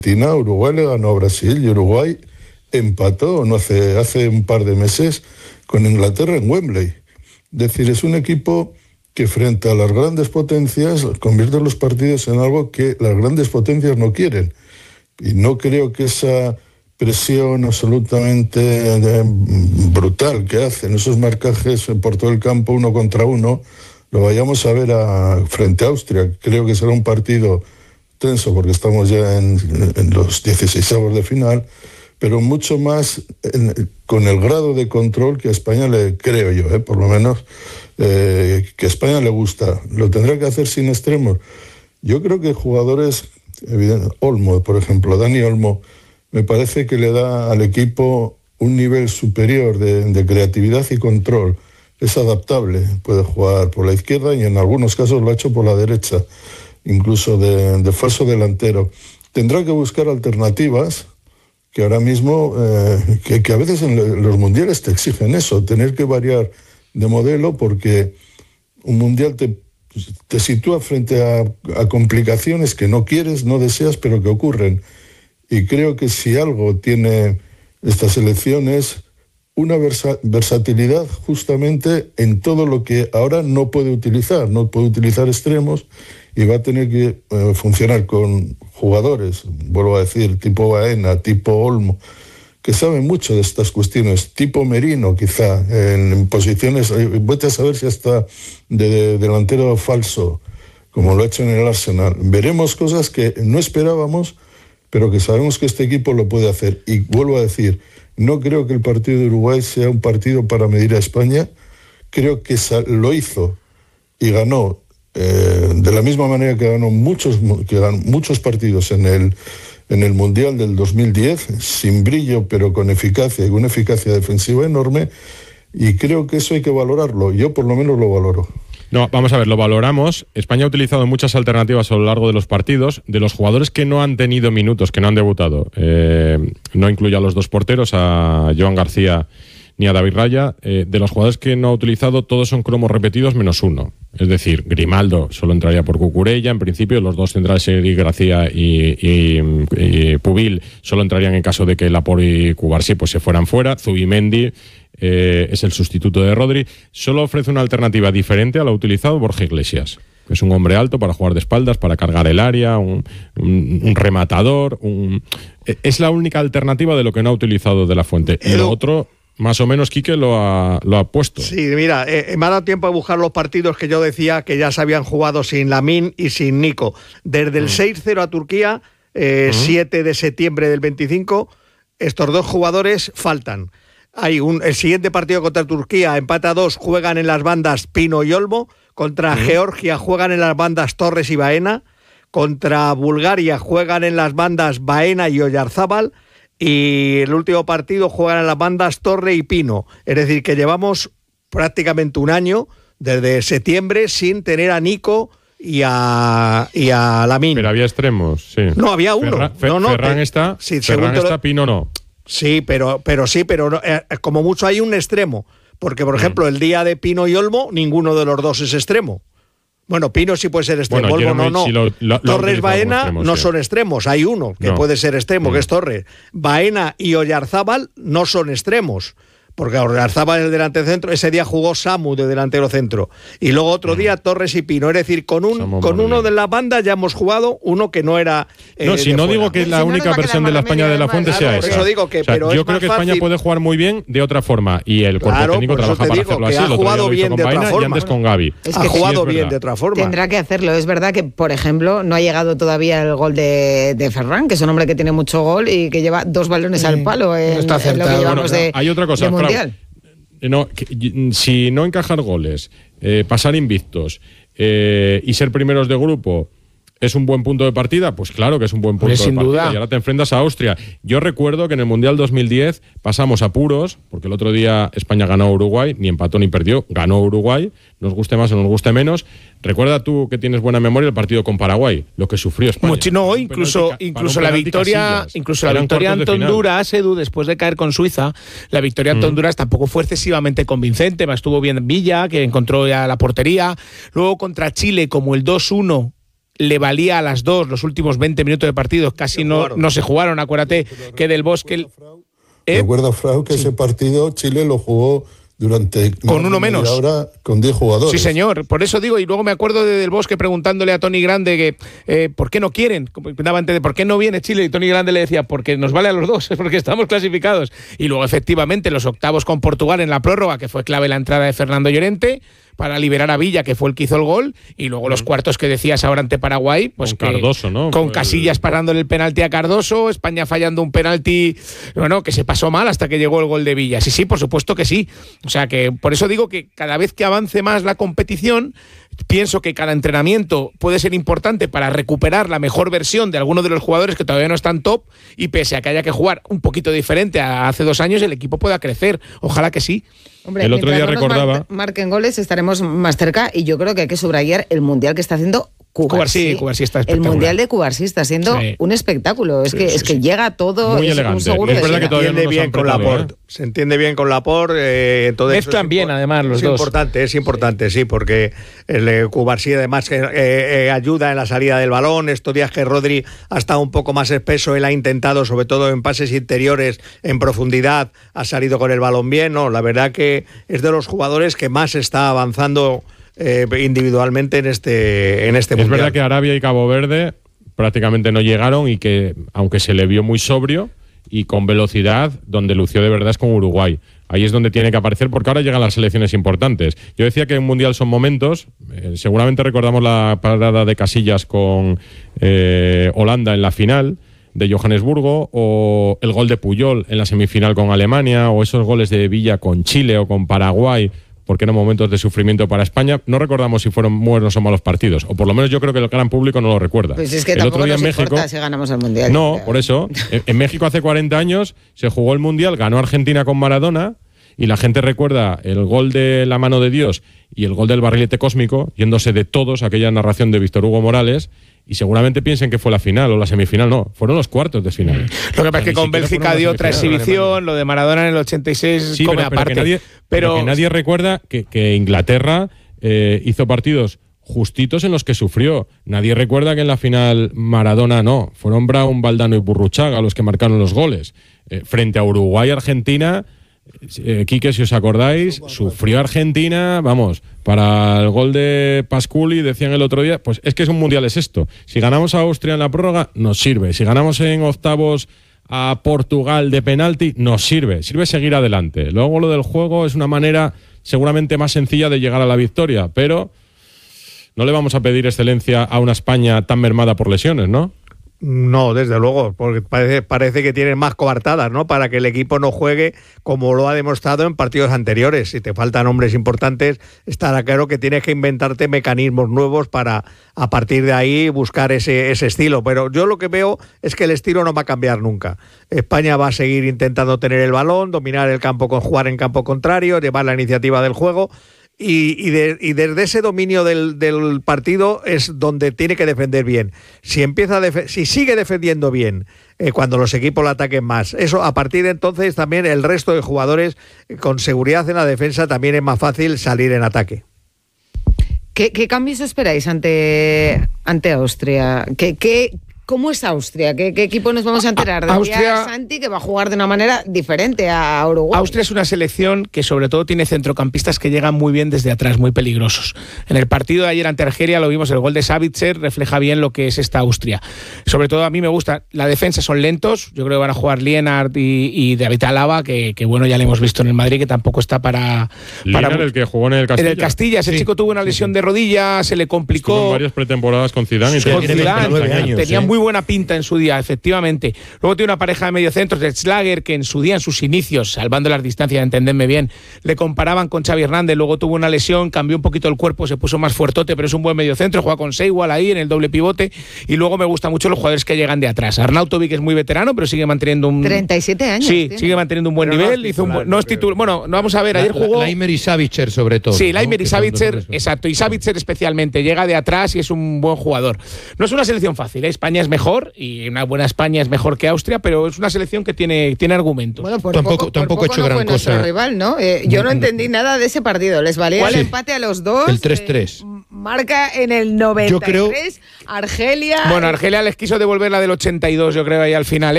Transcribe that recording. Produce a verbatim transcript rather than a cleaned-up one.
Argentina, Uruguay le ganó a Brasil y Uruguay empató no hace, hace un par de meses con Inglaterra en Wembley. Es decir, es un equipo que frente a las grandes potencias convierte los partidos en algo que las grandes potencias no quieren. Y no creo que esa presión absolutamente brutal que hacen esos marcajes por todo el campo uno contra uno lo vayamos a ver a, frente a Austria. Creo que será un partido tenso porque estamos ya en, en los dieciseisavos de final, pero mucho más en, con el grado de control que a España le creo yo, ¿eh? por lo menos eh, que a España le gusta. Lo tendrá que hacer sin extremos. Yo creo que jugadores, evidente, Olmo, por ejemplo, Dani Olmo, me parece que le da al equipo un nivel superior de, de creatividad y control. Es adaptable, puede jugar por la izquierda y en algunos casos lo ha hecho por la derecha, incluso de, de falso delantero. Tendrá que buscar alternativas que ahora mismo, eh, que, que a veces en los mundiales te exigen eso, tener que variar de modelo porque un mundial te, te sitúa frente a, a complicaciones que no quieres, no deseas, pero que ocurren. Y creo que si algo tiene esta selección es una versa, versatilidad justamente en todo lo que ahora no puede utilizar, no puede utilizar extremos y va a tener que eh, funcionar con jugadores, vuelvo a decir, tipo Baena, tipo Olmo, que saben mucho de estas cuestiones, tipo Merino quizá, en, en posiciones, eh, vete a saber si hasta de, de delantero falso, como lo ha hecho en el Arsenal. Veremos cosas que no esperábamos, pero que sabemos que este equipo lo puede hacer. Y vuelvo a decir, no creo que el partido de Uruguay sea un partido para medir a España. Creo que lo hizo y ganó eh, de la misma manera que ganó muchos, que ganó muchos partidos en el, en el Mundial del dos mil diez, sin brillo, pero con eficacia y una eficacia defensiva enorme. Y creo que eso hay que valorarlo. Yo por lo menos lo valoro. No, vamos a ver, lo valoramos. España ha utilizado muchas alternativas a lo largo de los partidos. De los jugadores que no han tenido minutos, que no han debutado, eh, no incluye a los dos porteros, a Joan García ni a David Raya. Eh, de los jugadores que no ha utilizado, todos son cromos repetidos menos uno. Es decir, Grimaldo solo entraría por Cucurella, en principio. Los dos centrales, Eric García y, y, y Pubil, solo entrarían en caso de que Laporte y Cubarsí pues, se fueran fuera. Zubimendi eh, es el sustituto de Rodri. Solo ofrece una alternativa diferente a la utilizado Borja Iglesias, que es un hombre alto para jugar de espaldas, para cargar el área, un, un, un rematador. Un... Es la única alternativa de lo que no ha utilizado De la Fuente. Y lo otro, más o menos, Quique lo ha, lo ha puesto. Sí, mira, eh, me ha dado tiempo a buscar los partidos que yo decía que ya se habían jugado sin Lamine y sin Nico. Desde el mm. seis cero a Turquía, eh, mm. siete de septiembre del veinticinco, estos dos jugadores faltan. Hay un, el siguiente partido contra Turquía, empate a dos, juegan en las bandas Pino y Olmo. Contra mm. Georgia juegan en las bandas Torres y Baena. Contra Bulgaria juegan en las bandas Baena y Oyarzábal. Y el último partido juegan en las bandas Torre y Pino. Es decir, que llevamos prácticamente un año, desde septiembre, sin tener a Nico y a, y a Lamine. Pero había extremos, sí. No, había uno. Ferran, no, no, Ferran te, está, sí, Ferran está lo, Pino no. Sí, pero, pero sí, pero eh, como mucho hay un extremo. Porque, por mm. ejemplo, el día de Pino y Olmo, ninguno de los dos es extremo. Bueno, Pino sí puede ser extremo, bueno, Olmo no, no. Sí lo, lo, Torres, Baena extremos, no sí. son extremos. Hay uno que no. puede ser extremo, mm. que es Torres. Baena y Oyarzábal no son extremos. Porque Oyarzábal es el delantero centro, ese día jugó Samu de delantero centro. Y luego otro día Torres y Pino. Es decir, con un con uno de la banda ya hemos jugado uno que no era. Eh, no, si no fuera. Digo que la si única no versión de la España de la Fuente sea esa. Eso digo que, o sea, pero yo es creo que fácil. España puede jugar muy bien de otra forma. Y el cuerpo claro, técnico trabaja para hacerlo así. El otro día lo hizo con Baena y antes con Gavi. Es que ha jugado bien de otra forma. Tendrá que hacerlo. Es verdad que, por ejemplo, no ha llegado todavía el gol de, de Ferran, que es un hombre que tiene mucho gol y que lleva dos balones al palo en, en lo que llevamos de, hay otra cosa, de Mundial. No, que, si no encajar goles, eh, pasar invictos eh, y ser primeros de grupo es un buen punto de partida, pues claro que es un buen punto pues de sin partida. Duda. Y ahora te enfrentas a Austria. Yo recuerdo que en el Mundial dos mil diez pasamos apuros, porque el otro día España ganó a Uruguay, ni empató ni perdió, ganó Uruguay, nos guste más o nos guste menos. Recuerda tú que tienes buena memoria el partido con Paraguay, lo que sufrió España. Mucho, no, incluso, penalti, incluso la victoria, incluso la victoria ante Honduras, Edu, después de caer con Suiza, la victoria ante mm. Honduras tampoco fue excesivamente convincente, más estuvo bien Villa, que encontró ya la portería. Luego contra Chile, como el dos uno le valía a las dos los últimos veinte minutos de partido, casi no, no se jugaron. Acuérdate que del Bosque... ¿Eh? Recuerda, Frau, que sí. ese partido Chile lo jugó durante con uno menos ahora con diez jugadores. Sí, señor, por eso digo, y luego me acuerdo de Del Bosque preguntándole a Tony Grande que eh, ¿por qué no quieren? ¿Por qué no viene Chile? Y Tony Grande le decía, porque nos vale a los dos, porque estamos clasificados. Y luego efectivamente los octavos con Portugal en la prórroga, que fue clave la entrada de Fernando Llorente para liberar a Villa, que fue el que hizo el gol, y luego los cuartos que decías ahora ante Paraguay, pues con que, Cardoso, ¿no? Con pues... Casillas parándole el penalti a Cardoso, España fallando un penalti, bueno, que se pasó mal hasta que llegó el gol de Villa. Sí, sí, por supuesto que sí. O sea que por eso digo que cada vez que avance más la competición, pienso que cada entrenamiento puede ser importante para recuperar la mejor versión de algunos de los jugadores que todavía no están top, y pese a que haya que jugar un poquito diferente a hace dos años, el equipo pueda crecer. Ojalá que sí. Hombre, el otro día no recordaba... Mar- marquen goles, estaremos más cerca, y yo creo que hay que subrayar el mundial que está haciendo Cubarsí. Cubarsí está el mundial de Cubarsí está siendo sí. un espectáculo. Es que, sí, es que sí. llega todo. Muy es elegante. Un seguro es verdad que todavía se entiende no bien con Laporte. ¿eh? Se entiende bien con Laporte. Eh, entonces Mezclan bien, impo- además, los es dos. Es importante, es importante, sí, porque el eh, Cubarsí además eh, eh, ayuda en la salida del balón. Estos días que Rodri ha estado un poco más espeso, él ha intentado, sobre todo en pases interiores, en profundidad, ha salido con el balón bien. No, la verdad que es de los jugadores que más está avanzando Eh, individualmente en este en este es mundial. verdad que Arabia y Cabo Verde prácticamente no llegaron, y que aunque se le vio muy sobrio y con velocidad, donde lució de verdad es con Uruguay. Ahí es donde tiene que aparecer, porque ahora llegan las selecciones importantes. Yo decía que un mundial son momentos. Eh, seguramente recordamos la parada de Casillas con eh, Holanda en la final de Johannesburgo, o el gol de Puyol en la semifinal con Alemania, o esos goles de Villa con Chile o con Paraguay, porque eran momentos de sufrimiento para España. No recordamos si fueron buenos o malos partidos, o por lo menos yo creo que el gran público no lo recuerda. Pues es que el tampoco otro día nos en México, importa si ganamos el Mundial. no, por eso, en, en México hace cuarenta años se jugó el Mundial, ganó Argentina con Maradona, y la gente recuerda el gol de la mano de Dios y el gol del barrilete cósmico, yéndose de todos, aquella narración de Víctor Hugo Morales, y seguramente piensen que fue la final o la semifinal. No, fueron los cuartos de final. Lo que pasa es que con Bélgica dio otra exhibición, lo de Maradona en el ochenta y seis sí, come pero, pero aparte. Que nadie, pero, pero que nadie recuerda que, que Inglaterra eh, hizo partidos justitos en los que sufrió. Nadie recuerda que en la final Maradona no. Fueron Brown, Valdano y Burruchaga los que marcaron los goles. Eh, frente a Uruguay y Argentina, Eh, Quique, si os acordáis, sufrió Argentina, vamos, para el gol de Pasculi, decían el otro día, pues es que es un mundial, es esto. Si ganamos a Austria en la prórroga, nos sirve. Si ganamos en octavos a Portugal de penalti, nos sirve. Sirve seguir adelante. Luego lo del juego es una manera seguramente más sencilla de llegar a la victoria, pero no le vamos a pedir excelencia a una España tan mermada por lesiones, ¿no? No, desde luego, porque parece, parece que tienen más coartadas, ¿no? Para que el equipo no juegue como lo ha demostrado en partidos anteriores. Si te faltan hombres importantes, estará claro que tienes que inventarte mecanismos nuevos para, a partir de ahí, buscar ese, ese estilo. Pero yo lo que veo es que el estilo no va a cambiar nunca. España va a seguir intentando tener el balón, dominar el campo, con jugar en campo contrario, llevar la iniciativa del juego. Y, y, de, y desde ese dominio del, del partido es donde tiene que defender bien. Si empieza a def- si sigue defendiendo bien eh, cuando los equipos le ataquen más, eso a partir de entonces también el resto de jugadores eh, con seguridad en la defensa también es más fácil salir en ataque. ¿Qué, qué cambios esperáis ante, ante Austria? ¿Qué, qué, ¿Cómo es Austria? ¿Qué, ¿Qué equipo nos vamos a enterar? De Austria, Santi, que va a jugar de una manera diferente a Uruguay. Austria es una selección que sobre todo tiene centrocampistas que llegan muy bien desde atrás, muy peligrosos. En el partido de ayer ante Argelia lo vimos, el gol de Savitzer refleja bien lo que es esta Austria. Sobre todo a mí me gusta, la defensa son lentos, yo creo que van a jugar Lienard y, y David Alaba, que, que bueno, ya le hemos visto en el Madrid, que tampoco está para... para Lienard, el que jugó en el Castilla. En el Castilla, ese sí. chico tuvo una lesión sí, sí. de rodilla, se le complicó. Estuvo en varias pretemporadas con Zidane. Y con Zidane, años, tenía ¿eh? muy buena pinta en su día, efectivamente. Luego tiene una pareja de mediocentros de Schlager, que en su día, en sus inicios, salvando las distancias, entendedme bien, le comparaban con Xavi Hernández. Luego tuvo una lesión, cambió un poquito el cuerpo, se puso más fuertote, pero es un buen mediocentro, juega con Seiwal ahí en el doble pivote. Y luego me gustan mucho los jugadores que llegan de atrás. Arnautovic es muy veterano, pero sigue manteniendo un... treinta y siete años. Sí, tiene. sigue manteniendo un buen pero nivel. No es titular, hizo un, no es titular. Bueno, no vamos a ver, ayer jugó... Laimer y Savitzer sobre todo. Sí, Laimer ¿no? y Savitzer, exacto. Y Savitzer especialmente, llega de atrás y es un buen jugador. No es una selección fácil, ¿eh? España es mejor y una buena España es mejor que Austria, pero es una selección que tiene, tiene argumentos. Bueno, por tampoco poco, tampoco por ha hecho no gran cosa. Rival, ¿no? Eh, yo no entendí nada de ese partido. Les valía el empate a los dos. El tres tres. Eh, marca en el noventa y tres. Yo creo... Argelia. Bueno, Argelia les quiso devolver la del ochenta y dos, yo creo, ahí al final, ¿eh?